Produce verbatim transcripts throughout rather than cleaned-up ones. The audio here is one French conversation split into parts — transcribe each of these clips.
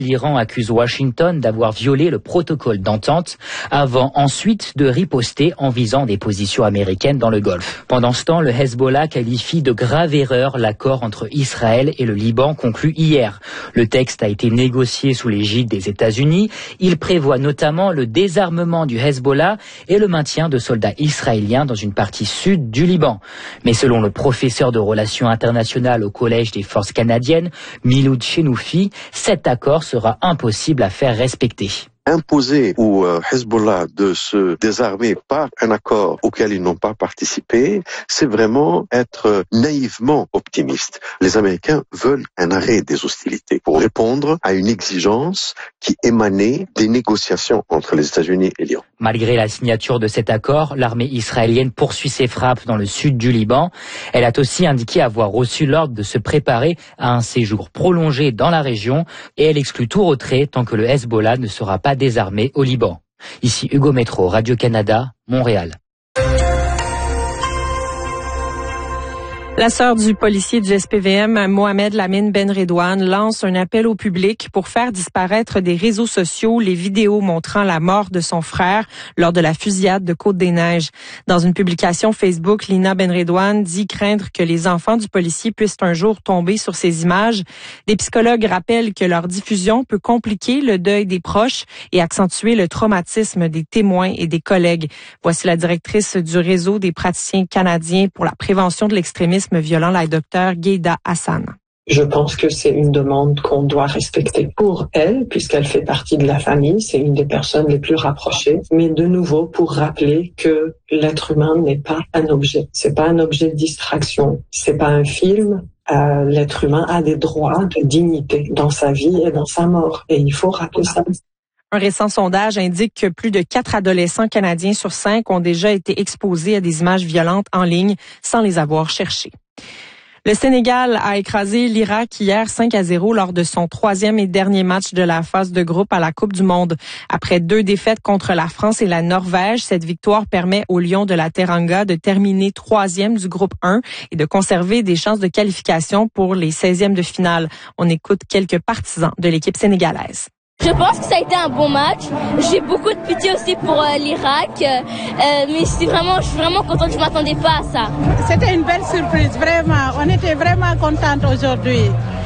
L'Iran accuse Washington d'avoir violé le protocole d'entente avant ensuite de riposter en visant des positions américaines dans le Golfe. Pendant ce temps, le Hezbollah qualifie de grave erreur l'accord entre Israël et le Liban conclu hier. Le texte a été négocié sous l'égide des États-Unis. Il prévoit notamment le désarmement du Hezbollah et le maintien de soldats israéliens dans une partie sud du Liban. Mais selon le professeur de relations internationales au Collège des forces canadiennes, Miloud Chenoufi, cet accord sera impossible à faire respecter. Imposer au Hezbollah de se désarmer par un accord auquel ils n'ont pas participé, c'est vraiment être naïvement optimiste. Les Américains veulent un arrêt des hostilités pour répondre à une exigence qui émanait des négociations entre les États-Unis et l'Iran. Malgré la signature de cet accord, l'armée israélienne poursuit ses frappes dans le sud du Liban. Elle a aussi indiqué avoir reçu l'ordre de se préparer à un séjour prolongé dans la région et elle exclut tout retrait tant que le Hezbollah ne sera pas désarmé au Liban. Ici Hugo Métro, Radio-Canada, Montréal. La sœur du policier du S P V M, Mohamed Lamine Benredouane, lance un appel au public pour faire disparaître des réseaux sociaux les vidéos montrant la mort de son frère lors de la fusillade de Côte-des-Neiges. Dans une publication Facebook, Lina Benredouane dit craindre que les enfants du policier puissent un jour tomber sur ces images. Des psychologues rappellent que leur diffusion peut compliquer le deuil des proches et accentuer le traumatisme des témoins et des collègues. Voici la directrice du réseau des praticiens canadiens pour la prévention de l'extrémisme violent, la docteure Gueïda Hassan. Je pense que c'est une demande qu'on doit respecter pour elle, puisqu'elle fait partie de la famille, c'est une des personnes les plus rapprochées, mais de nouveau pour rappeler que l'être humain n'est pas un objet, c'est pas un objet de distraction, c'est pas un film. Euh, l'être humain a des droits de dignité dans sa vie et dans sa mort, et il faut rappeler ça. Un récent sondage indique que plus de quatre adolescents canadiens sur cinq ont déjà été exposés à des images violentes en ligne sans les avoir cherchées. Le Sénégal a écrasé l'Irak hier cinq à zéro lors de son troisième et dernier match de la phase de groupe à la Coupe du Monde. Après deux défaites contre la France et la Norvège, cette victoire permet aux Lions de la Teranga de terminer troisième du groupe un et de conserver des chances de qualification pour les seizièmes de finale. On écoute quelques partisans de l'équipe sénégalaise. Je pense que ça a été un bon match. J'ai beaucoup de pitié aussi pour euh, l'Irak, euh, mais c'est vraiment, je suis vraiment contente. Je m'attendais pas à ça. C'était une belle surprise, vraiment. On était vraiment contentes aujourd'hui.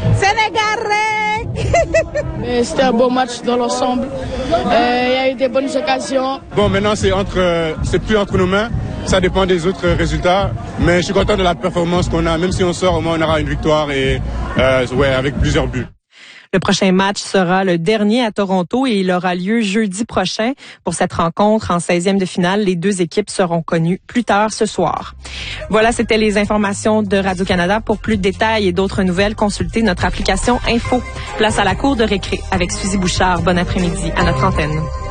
Sénégal. C'était un beau match dans l'ensemble. Il euh, y a eu des bonnes occasions. Bon, maintenant c'est entre, c'est plus entre nos mains. Ça dépend des autres résultats, mais je suis content de la performance qu'on a. Même si on sort, au moins on aura une victoire et euh, ouais, avec plusieurs buts. Le prochain match sera le dernier à Toronto et il aura lieu jeudi prochain. Pour cette rencontre en seizième de finale, les deux équipes seront connues plus tard ce soir. Voilà, c'était les informations de Radio-Canada. Pour plus de détails et d'autres nouvelles, consultez notre application Info. Place à la cour de récré avec Suzy Bouchard. Bon après-midi à notre antenne.